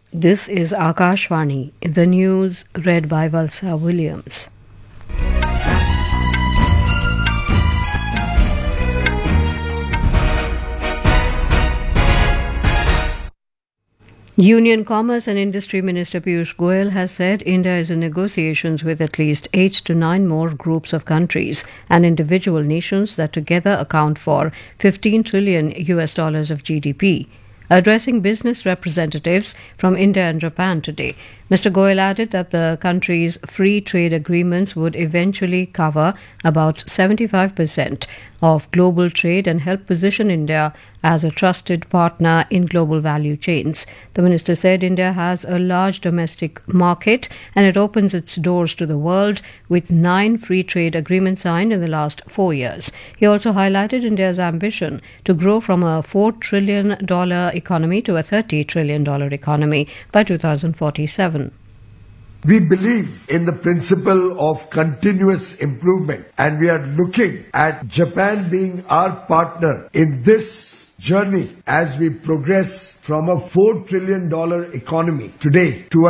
This is Akashvani, the news read by Valsa Williams. Union Commerce and Industry Minister Piyush Goyal has said India is in negotiations with at least 8 to 9 more groups of countries and individual nations that together account for $15 trillion of GDP. Addressing business representatives from India and Japan today, Mr. Goyal added that the countries' free trade agreements would eventually cover about 75% of global trade and help position India as a trusted partner in global value chains. The minister said India has a large domestic market and it opens its doors to the world with 9 free trade agreements signed in the last 4 years. He also highlighted India's ambition to grow from a $4 trillion economy to a $30 trillion economy by 2047. We believe in the principle of continuous improvement, and we are looking at Japan being our partner in this journey as we progress from a $4 trillion economy today to a